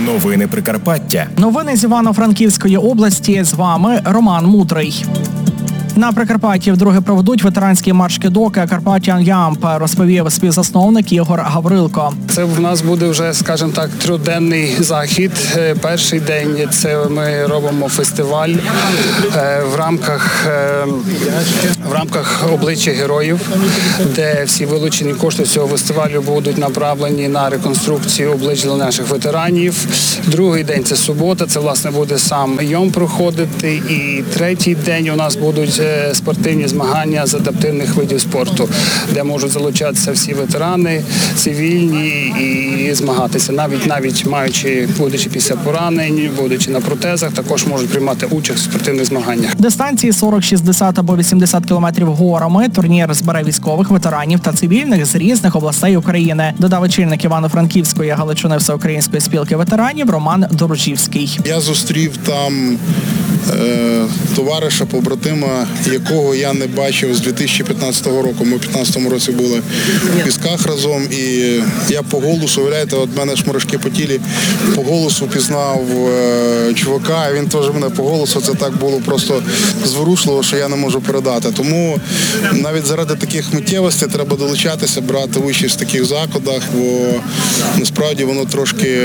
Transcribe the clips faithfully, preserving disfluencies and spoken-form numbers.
Новини Прикарпаття. Новини з Івано-Франківської області. З вами Роман Мудрий. На Прикарпатті вдруге проведуть ветеранський марш кидоки «Carpathian Jump», розповів співзасновник Ігор Гаврилко. Це в нас буде вже, скажімо так, трьохденний захід. Перший день – це ми робимо фестиваль в рамках, в рамках обличчя героїв, де всі вилучені кошти цього фестивалю будуть направлені на реконструкцію облич для наших ветеранів. Другий день – це субота, це, власне, буде сам йом проходити. І третій день у нас будуть спортивні змагання з адаптивних видів спорту, де можуть залучатися всі ветерани, цивільні і змагатися. Навіть навіть маючи, будучи після поранень, будучи на протезах, також можуть приймати участь у спортивних змаганнях. Дистанції сорок, шістдесят або вісімдесят кілометрів горами. Турнір збере військових, ветеранів та цивільних з різних областей України, додав очільник Івано-Франківської Галичини Всеукраїнської спілки ветеранів Роман Дорожівський. Я зустрів там е, товариша, побратима, якого я не бачив з дві тисячі п'ятнадцятого року. Ми в дві тисячі п'ятнадцятому році були в Пісках разом, і я по голосу, уявляєте, от мене шморашки по тілі, по голосу пізнав е, чувака, він теж мене по голосу, це так було просто зворушливо, що я не можу передати. Тому навіть заради таких миттєвостей треба долучатися, брати участь в таких заходах, бо насправді воно трошки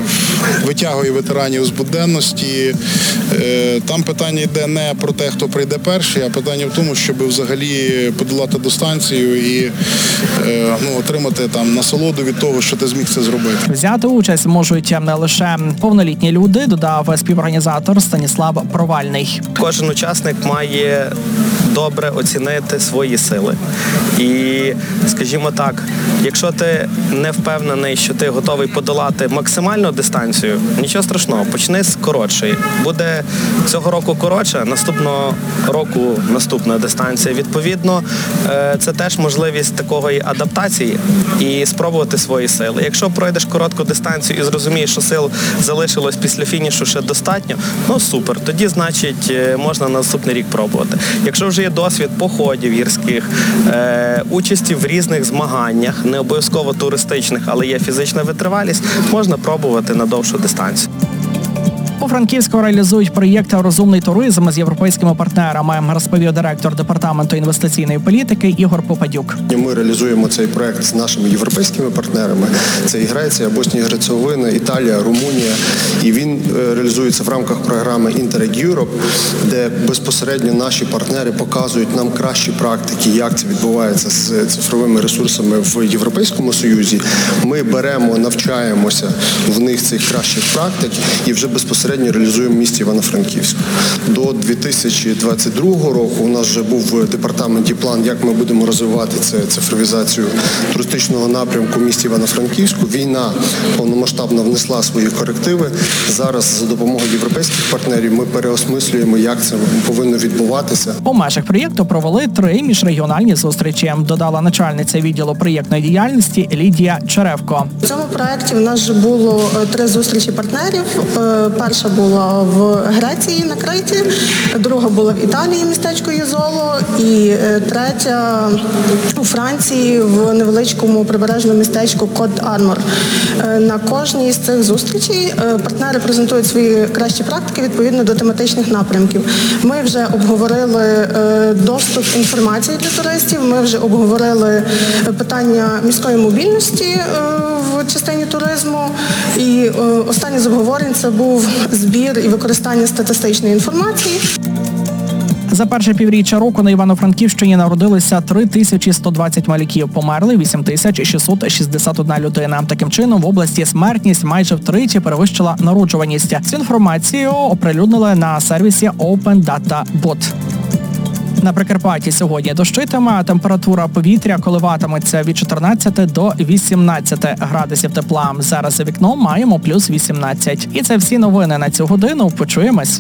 витягує ветеранів з буденності. Е, там питання йде не про те, хто прийде перший, а питання в тому, щоб взагалі подолати дистанцію і е, ну, отримати там насолоду від того, що ти зміг це зробити. Взяти участь можуть не лише повнолітні люди, додав співорганізатор Станіслав Провальний. Кожен учасник має добре оцінити свої сили. І, скажімо так, якщо ти не впевнений, що ти готовий подолати максимальну дистанцію, нічого страшного, почни з коротшої. Буде цього року коротше, наступного року наступна дистанція. Відповідно, це теж можливість такої адаптації і спробувати свої сили. Якщо пройдеш коротку дистанцію і зрозумієш, що сил залишилось після фінішу ще достатньо, ну супер, тоді, значить, можна на наступний рік пробувати. Якщо вже є досвід походів гірських, е, участі в різних змаганнях, не обов'язково туристичних, але є фізична витривалість, можна пробувати на довшу дистанцію. У Франківську реалізують проєкт «Розумний туризм» з європейськими партнерами, розповів директор департаменту інвестиційної політики Ігор Попадюк. Ми реалізуємо цей проєкт з нашими європейськими партнерами. Це і Греція, Боснія і Герцеговина, Італія, Румунія. І він реалізується в рамках програми Interreg Europe, де безпосередньо наші партнери показують нам кращі практики, як це відбувається з цифровими ресурсами в Європейському Союзі. Ми беремо, навчаємося в них цих кращих практик і вже безпосередньо реалізуємо в місті Івано-Франківську. До дві тисячі двадцять другого року у нас вже був в департаменті план, як ми будемо розвивати це, цифровізацію туристичного напрямку в місті Івано-Франківську. Війна повномасштабно внесла свої корективи. Зараз за допомогою європейських партнерів ми переосмислюємо, як це повинно відбуватися. У межах проєкту провели три міжрегіональні зустрічі, додала начальниця відділу проєктної діяльності Лідія Черевко. У цьому проєкті у нас вже було три зустрічі партнерів. Перша була в Греції на Криті, друга була в Італії, містечко Єзоло, і третя у Франції в невеличкому прибережному містечку Кот-Армор. На кожній з цих зустрічей партнери презентують свої кращі практики відповідно до тематичних напрямків. Ми вже обговорили доступ інформації для туристів, ми вже обговорили питання міської мобільності в частині туризму, і останнє з обговорень це був збір і використання статистичної інформації. За перше півріччя року на Івано-Франківщині народилися три тисячі сто двадцять малюків, померли вісім тисяч шістсот шістдесят одна людина. Таким чином, в області смертність майже втричі перевищила народжуваність. Цю інформацію оприлюднили на сервісі Open Data Bot. На Прикарпатті сьогодні дощитиме, а температура повітря коливатиметься від чотирнадцяти до вісімнадцяти градусів тепла. Зараз за вікном маємо плюс вісімнадцять. І це всі новини на цю годину. Почуємось.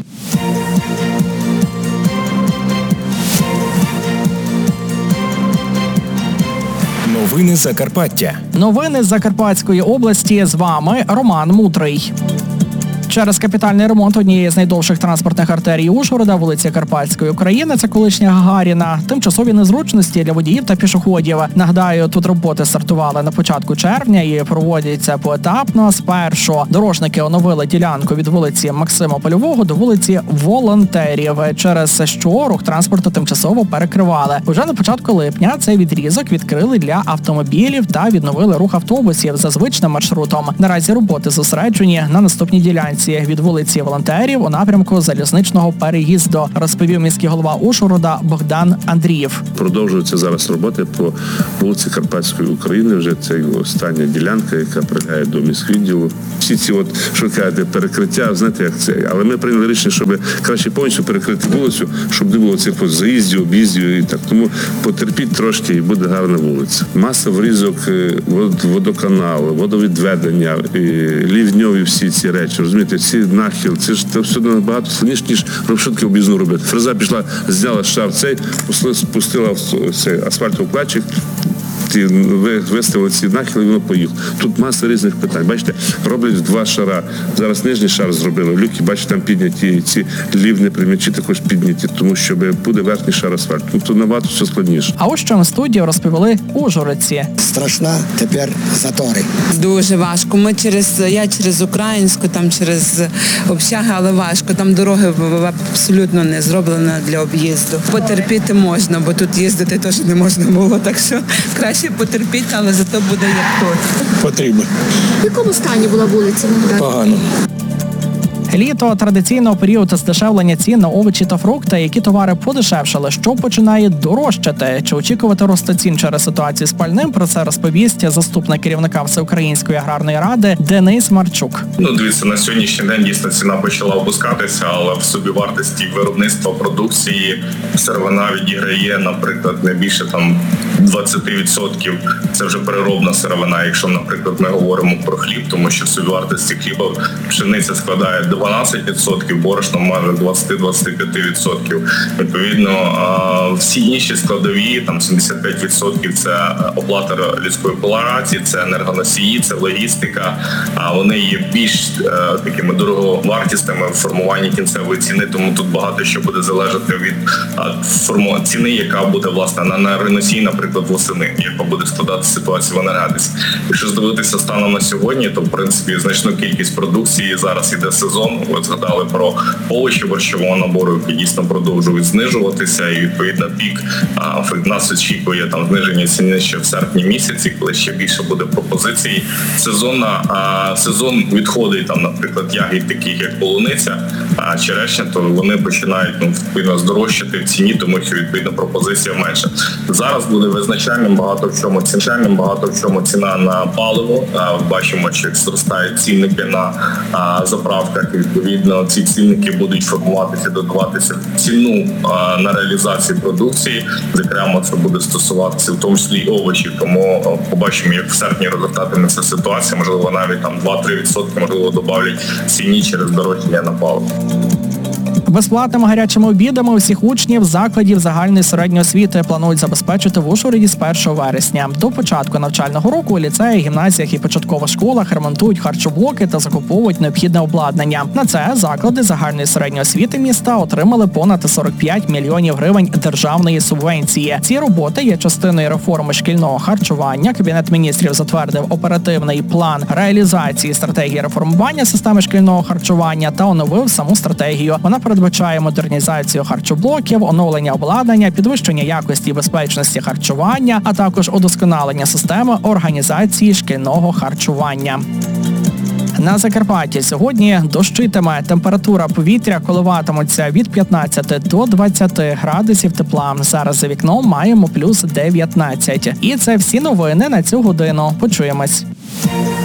Новини Закарпаття. Новини з Закарпатської області. З вами Роман Мудрий. Через капітальний ремонт однієї з найдовших транспортних артерій Ужгорода, вулиці Карпатської України, це колишня Гагаріна, тимчасові незручності для водіїв та пішоходів. Нагадаю, тут роботи стартували на початку червня і проводяться поетапно. Спершу дорожники оновили ділянку від вулиці Максима Польового до вулиці Волонтерів, через що рух транспорту тимчасово перекривали. Уже на початку липня цей відрізок відкрили для автомобілів та відновили рух автобусів за звичним маршрутом. Наразі роботи зосереджені на наступній ділянці від вулиці Волонтерів у напрямку залізничного переїзду, розповів міський голова Ужгорода Богдан Андрієв. Продовжуються зараз роботи по вулиці Карпатської України. Вже це остання ділянка, яка прилягає до міськвідділу. Всі ці от, що кажете, перекриття, знаєте, як це. Але ми прийняли рішення, щоб краще повністю перекрити вулицю, щоб не було цих заїздів, об'їздів і так. Тому потерпіть трошки і буде гарна вулиця. Маса врізок водоканалу, водовідведення, лівньові всі ці речі. Розумієте, ці нахил, це ж це все набагато складніше, ніж робшутки об'їзну робити. Фреза пішла, зняла шар цей, спустила в цей асфальтовий ті виставили ці нахили, і воно поїхало. Тут маса різних питань. Бачите, роблять два шара. Зараз нижній шар зробили, люки, бачите, там підняті, ці лівні примічі також підняті, тому що буде верхній шар асфальту. Тут набагато все складніше. А ось що на студії розповіли ужгородці. Страшна тепер затори. Дуже важко. Ми через, я через Українську, там через общаги, але важко. Там дороги абсолютно не зроблені для об'їзду. Потерпіти можна, бо тут їздити теж не можна було, так що краще потерпіти, але зато буде як тут. Потрібно. В якому стані була вулиця? Погано. Літо – традиційно період здешевлення цін на овочі та фрукти. Які товари подешевшали, що починає дорожчати? Чи очікувати росту цін через ситуацію з пальним? Про це розповість заступник керівника Всеукраїнської аграрної ради Денис Марчук. Ну, дивіться, на сьогоднішній день дійсно ціна почала опускатися, але в собівартості виробництва продукції сировина відіграє, наприклад, не більше там двадцять відсотків. Це вже переробна сировина, якщо, наприклад, ми говоримо про хліб, тому що в собівартості хліба пшениця складає дванадцять відсотків, борошно майже двадцять-двадцять п'ять відсотків. Відповідно, всі інші складові, там сімдесят п'ять відсотків це оплата людської праці, це енергоносії, це логістика. Вони є більш такими дороговартісними в формуванні кінцевої ціни, тому тут багато що буде залежати від ціни, яка буде, власне, на енергоносії, наприклад, восени, яка буде складати ситуацію в енергетиці. Якщо здивитися станом на сьогодні, то, в принципі, значну кількість продукції зараз іде сезон. Ви згадали про овочі борщового набору, які дійсно продовжують знижуватися, і відповідно пік а, нас очікує там зниження ціни ще в серпні місяці, коли ще більше буде пропозицій. Сезонна а, сезон відходить там, наприклад, ягід, таких як полуниця, а черешня, то вони починають ну, відповідно здорожчати в ціні, тому що відповідно пропозиція менша. Зараз буде визначальним багато в чому цінчальним, багато в чому ціна на паливо. А, бачимо, що зростають цінники на а, заправках. Відповідно, ці цінники будуть формуватися, додаватися в ціну а, на реалізацію продукції. Зокрема, це буде стосуватися в тому числі і овочів. Тому а, побачимо, як в серпні розгортатиметься ситуація. Можливо, навіть там два-три відсотки, можливо, додавлять ціні через дорожчання на паливо. Безплатними гарячими обідами усіх учнів закладів загальної середньої освіти планують забезпечити в Ужгороді з першого вересня. До початку навчального року у ліцеях, гімназіях і початкових школах ремонтують харчоблоки та закуповують необхідне обладнання. На це заклади загальної середньої освіти міста отримали понад сорок п'ять мільйонів гривень державної субвенції. Ці роботи є частиною реформи шкільного харчування. Кабінет міністрів затвердив оперативний план реалізації стратегії реформування системи шкільного харчування та оновив саму стратегію. Вона передбачає модернізацію харчоблоків, оновлення обладнання, підвищення якості і безпечності харчування, а також удосконалення системи організації шкільного харчування. На Закарпатті сьогодні дощитиме. Температура повітря коливатиметься від п'ятнадцяти до двадцяти градусів тепла. Зараз за вікном маємо плюс дев'ятнадцять. І це всі новини на цю годину. Почуємось.